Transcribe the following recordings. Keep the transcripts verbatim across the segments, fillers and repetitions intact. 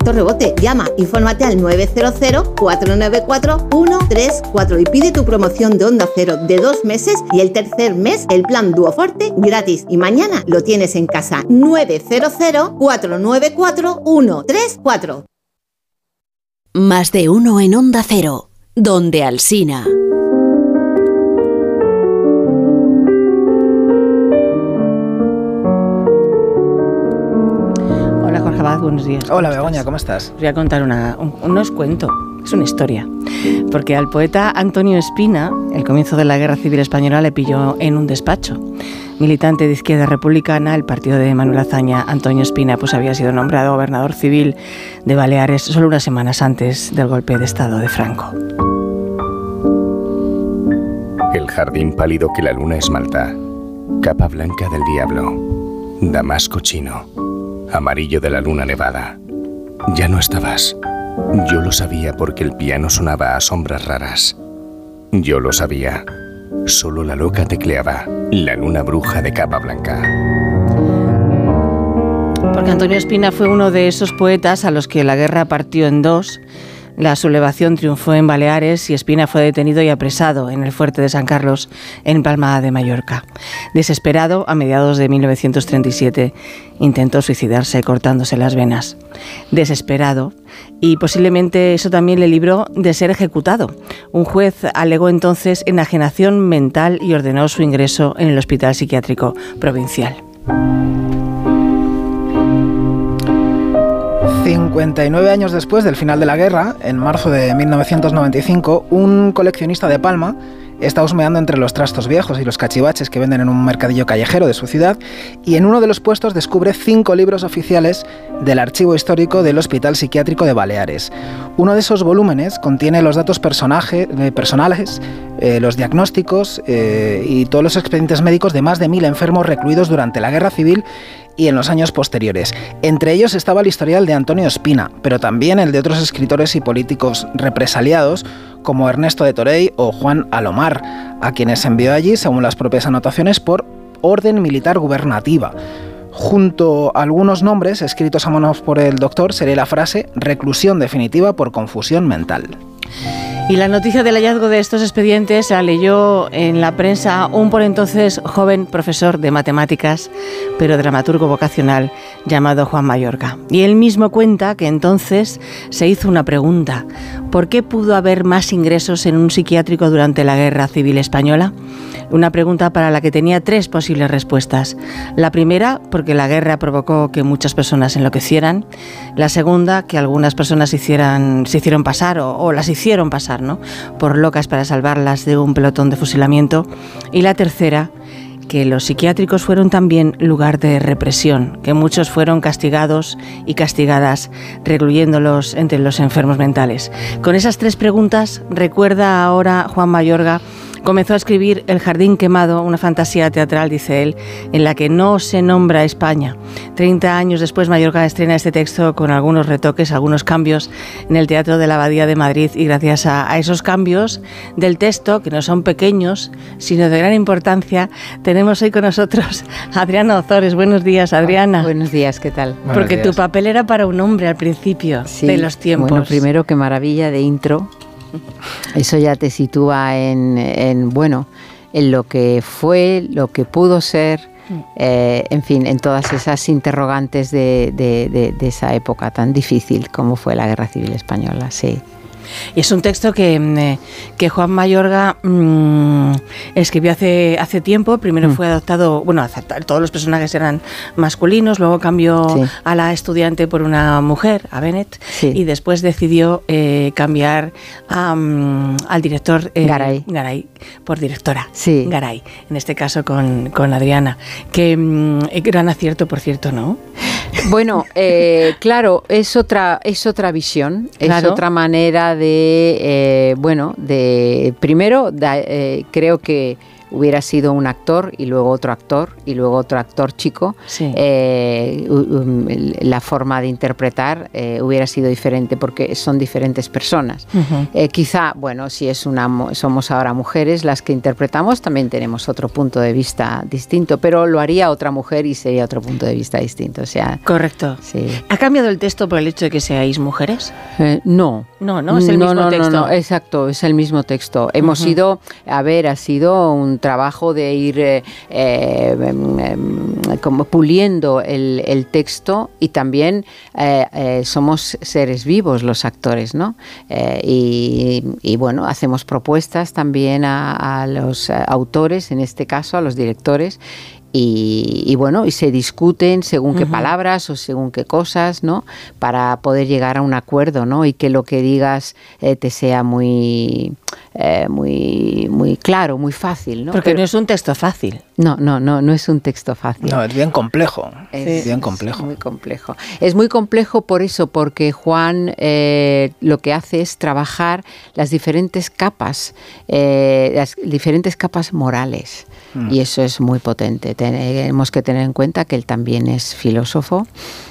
efecto rebote. Llama y fórmate al nueve cero cero, cuatro nueve cuatro, uno tres cuatro y pide tu promoción de Onda Cero de dos meses y el tercer mes el plan Duoforte gratis. Y mañana lo tienes en casa. nueve cero cero, cuatro nueve cuatro, uno tres cuatro. Más de uno en Onda Cero, donde Alsina. Hola Jorge Abad, buenos días. Hola Begoña, ¿cómo estás? Voy a contar una, un, no es cuento, es una historia. Porque al poeta Antonio Espina, el comienzo de la Guerra Civil Española le pilló en un despacho. Militante de Izquierda Republicana, el partido de Manuel Azaña, Antonio Espina pues había sido nombrado gobernador civil de Baleares solo unas semanas antes del golpe de Estado de Franco. El jardín pálido que la luna esmalta, capa blanca del diablo, damasco chino, amarillo de la luna nevada. Ya no estabas. Yo lo sabía porque el piano sonaba a sombras raras. Yo lo sabía. Solo la loca tecleaba, la luna bruja de capa blanca. Porque Antonio Espina fue uno de esos poetas a los que la guerra partió en dos. La sublevación triunfó en Baleares y Espina fue detenido y apresado en el fuerte de San Carlos, en Palma de Mallorca. Desesperado, a mediados de mil novecientos treinta y siete, intentó suicidarse cortándose las venas. Desesperado, y posiblemente eso también le libró de ser ejecutado. Un juez alegó entonces enajenación mental y ordenó su ingreso en el Hospital Psiquiátrico Provincial. cincuenta y nueve años después del final de la guerra, en marzo de mil novecientos noventa y cinco, un coleccionista de Palma está husmeando entre los trastos viejos y los cachivaches que venden en un mercadillo callejero de su ciudad y en uno de los puestos descubre cinco libros oficiales del archivo histórico del Hospital Psiquiátrico de Baleares. Uno de esos volúmenes contiene los datos personaje, eh, personales, eh, los diagnósticos eh, y todos los expedientes médicos de más de mil enfermos recluidos durante la Guerra Civil y en los años posteriores. Entre ellos estaba el historial de Antonio Espina, pero también el de otros escritores y políticos represaliados como Ernesto de Torey o Juan Alomar, a quienes envió allí, según las propias anotaciones, por orden militar gubernativa. Junto a algunos nombres escritos a mano por el doctor sería la frase reclusión definitiva por confusión mental. Y la noticia del hallazgo de estos expedientes la leyó en la prensa un por entonces joven profesor de matemáticas, pero dramaturgo vocacional, llamado Juan Mayorga. Y él mismo cuenta que entonces se hizo una pregunta: ¿por qué pudo haber más ingresos en un psiquiátrico durante la Guerra Civil Española? Una pregunta para la que tenía tres posibles respuestas. La primera, porque la guerra provocó que muchas personas enloquecieran. La segunda, que algunas personas hicieran, se hicieron pasar o, o las hicieron pasar, ¿no?, por locas para salvarlas de un pelotón de fusilamiento. Y la tercera, que los psiquiátricos fueron también lugar de represión, que muchos fueron castigados y castigadas, recluyéndolos entre los enfermos mentales. Con esas tres preguntas, recuerda ahora Juan Mayorga, comenzó a escribir El jardín quemado, una fantasía teatral, dice él, en la que no se nombra España. Treinta años después, Mayorga estrena este texto con algunos retoques, algunos cambios en el Teatro de la Abadía de Madrid, y gracias a, a esos cambios del texto, que no son pequeños, sino de gran importancia, tenemos hoy con nosotros a Adriana Ozores. Buenos días, Adriana. Oh, buenos días, ¿qué tal? Porque días. Tu papel era para un hombre al principio, sí, de los tiempos. Bueno, primero, qué maravilla de intro. Eso ya te sitúa en, en, bueno, en lo que fue, lo que pudo ser, eh, en fin, en todas esas interrogantes de, de, de, de esa época tan difícil como fue la Guerra Civil Española, sí. Y es un texto que, que Juan Mayorga mmm, escribió hace, hace tiempo. Primero mm. fue adoptado, bueno, todos los personajes eran masculinos, luego cambió sí. a la estudiante por una mujer, a Bennett, sí. y después decidió eh, cambiar a, um, al director eh, Garay. Garay por directora, sí. Garay, en este caso con, con Adriana. Que um, gran acierto, por cierto, ¿no? Bueno, eh, claro, es otra, es otra visión, claro. es otra manera de, eh, bueno, de primero, da, eh, creo que hubiera sido un actor y luego otro actor y luego otro actor chico, sí. eh, la forma de interpretar eh, hubiera sido diferente porque son diferentes personas. Uh-huh. Eh, quizá, bueno, si es una, somos ahora mujeres las que interpretamos, también tenemos otro punto de vista distinto, pero lo haría otra mujer y sería otro punto de vista distinto. O sea, correcto. Sí. ¿Ha cambiado el texto por el hecho de que seáis mujeres? Eh, no. No, no, es el no, mismo no, texto. No, no, exacto, es el mismo texto. Hemos uh-huh. ido, a ver, ha sido un trabajo de ir eh, eh, eh, como puliendo el, el texto y también eh, eh, somos seres vivos los actores, ¿no? Eh, y, y bueno, hacemos propuestas también a, a los autores, en este caso a los directores. Y, y bueno, y se discuten según qué uh-huh. palabras o según qué cosas, ¿no? Para poder llegar a un acuerdo, ¿no? Y que lo que digas eh, te sea muy, eh, muy, muy claro, muy fácil, ¿no? Porque Pero, no es un texto fácil. No, no, no, no es un texto fácil. No, es bien complejo. Es, sí. bien complejo. Es muy complejo. Es muy complejo por eso, porque Juan eh, lo que hace es trabajar las diferentes capas, eh, las diferentes capas morales. Mm. Y eso es muy potente. Tenemos que tener en cuenta que él también es filósofo.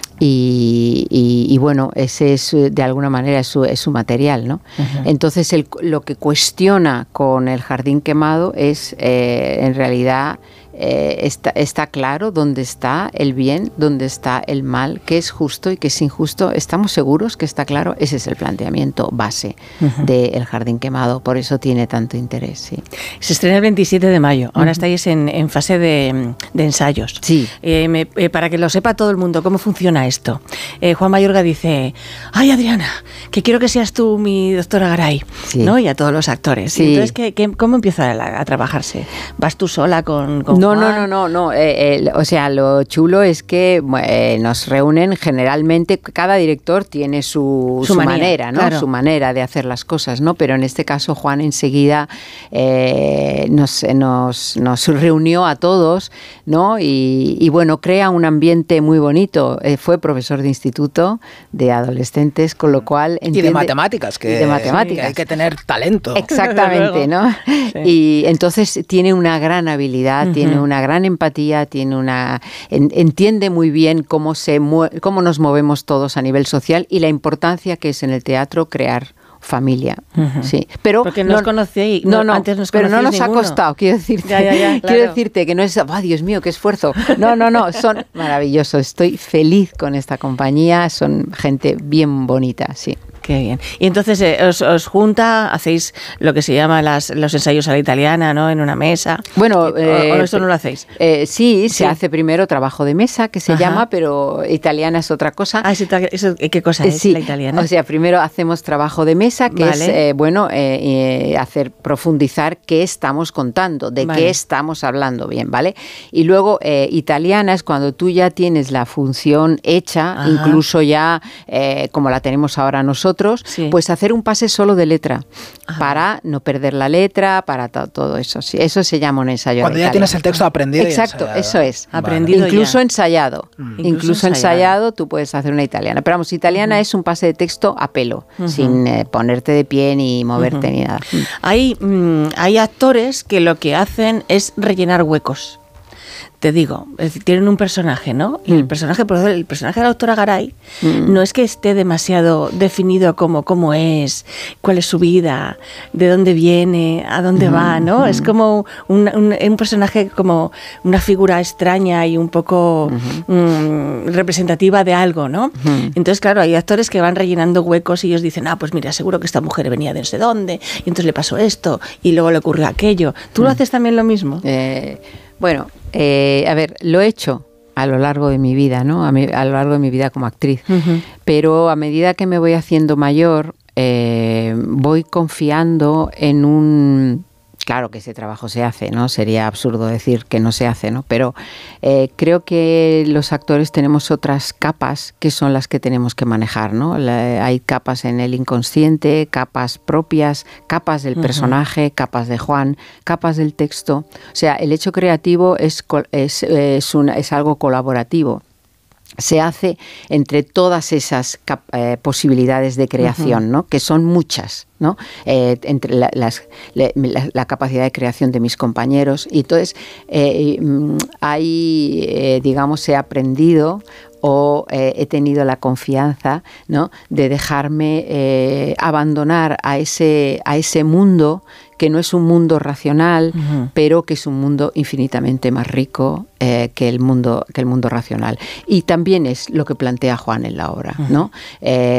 Y, y, y bueno, ese es de alguna manera es su, es su material, ¿no? Uh-huh. Entonces el, lo que cuestiona con El jardín quemado es eh, en realidad eh, está, está claro dónde está el bien, dónde está el mal, qué es justo y qué es injusto. ¿Estamos seguros que está claro? Ese es el planteamiento base uh-huh. de El jardín quemado, por eso tiene tanto interés. Sí. Se estrena el veintisiete de mayo, ahora uh-huh. estáis en, en fase de, de ensayos. Sí. Eh, me, eh, para que lo sepa todo el mundo, ¿cómo funciona esto? Eh, Juan Mayorga dice, ay Adriana, que quiero que seas tú mi doctora Garay, sí. ¿no? Y a todos los actores. Sí. Entonces, ¿qué, qué, ¿cómo empieza a, a trabajarse? ¿Vas tú sola con, con No, Juan? no, no, no, no. Eh, eh, o sea, lo chulo es que eh, nos reúnen generalmente, cada director tiene su, su, su manía, manera, ¿no? Claro. Su manera de hacer las cosas, ¿no? Pero en este caso Juan enseguida eh, nos, nos, nos reunió a todos, ¿no? Y, y bueno, crea un ambiente muy bonito. Eh, fue profesor de instituto de adolescentes, con lo cual entiende, y de matemáticas, que, y de matemáticas. Que hay que tener talento. Exactamente, ¿no? Sí. Y entonces tiene una gran habilidad, uh-huh. tiene una gran empatía, tiene una en, entiende muy bien cómo se cómo nos movemos todos a nivel social y la importancia que es en el teatro crear familia, uh-huh. sí, pero porque no os conocéis, no, no, antes nos pero no nos ninguno. ha costado, quiero decirte, ya, ya, ya, claro. quiero decirte que no es, oh, Dios mío, qué esfuerzo, no, no, no, son maravillosos, estoy feliz con esta compañía, son gente bien bonita, sí. Qué bien. Y entonces eh, os, os junta, hacéis lo que se llama las, los ensayos a la italiana, ¿no? En una mesa. Bueno, ¿O, eh, o eso no lo hacéis? Eh, sí, se sí. hace primero trabajo de mesa, que se Ajá. llama, pero italiana es otra cosa. Ah, ¿eso, eso, ¿qué cosa es sí. la italiana? O sea, primero hacemos trabajo de mesa, que vale. es, eh, bueno, eh, eh, hacer profundizar qué estamos contando, de vale. qué estamos hablando, bien, ¿vale? Y luego, eh, italiana es cuando tú ya tienes la función hecha, Ajá. incluso ya, eh, como la tenemos ahora nosotros, Sí. pues hacer un pase solo de letra, Ajá. para no perder la letra, para to- todo eso. Sí, eso se llama un ensayo. Cuando ya italiano. tienes el texto aprendido. Exacto, y eso es. Vale. Aprendido Incluso ya. ensayado. Mm. Incluso, Incluso ensayado. ensayado, tú puedes hacer una italiana. Pero vamos, italiana uh-huh. es un pase de texto a pelo, uh-huh. sin eh, ponerte de pie ni moverte uh-huh. ni nada. Hay, mm, hay actores que lo que hacen es rellenar huecos. Te digo, es decir, tienen un personaje, ¿no? Y mm. el personaje, por ejemplo, el personaje de la doctora Garay mm. no es que esté demasiado definido como cómo es, cuál es su vida, de dónde viene, a dónde mm. va, ¿no? Mm. Es como un, un, un personaje como una figura extraña y un poco mm-hmm. mm, representativa de algo, ¿no? Mm. Entonces, claro, hay actores que van rellenando huecos y ellos dicen, ah, pues mira, seguro que esta mujer venía de no sé dónde, y entonces le pasó esto, y luego le ocurrió aquello. ¿Tú mm. lo haces también lo mismo? Eh, bueno... Eh, a ver, lo he hecho a lo largo de mi vida, ¿no? A, mi, a lo largo de mi vida como actriz. Uh-huh. Pero a medida que me voy haciendo mayor, eh, voy confiando en un... Claro que ese trabajo se hace, ¿no? Sería absurdo decir que no se hace, ¿no? Pero eh, creo que los actores tenemos otras capas que son las que tenemos que manejar, ¿no? La, hay capas en el inconsciente, capas propias, capas del uh-huh. personaje, capas de Juan, capas del texto. O sea, el hecho creativo es, es, es, una, es algo colaborativo. Se hace entre todas esas cap- eh, posibilidades de creación, uh-huh. ¿no? Que son muchas. ¿no? Eh, entre la, las, la, la capacidad de creación de mis compañeros. Y entonces, eh, ahí, eh, digamos, he aprendido o eh, he tenido la confianza, ¿no?, de dejarme eh, abandonar a ese, a ese mundo que no es un mundo racional, uh-huh. pero que es un mundo infinitamente más rico eh, que el mundo que el mundo racional. Y también es lo que plantea Juan en la obra, uh-huh. ¿no? Eh,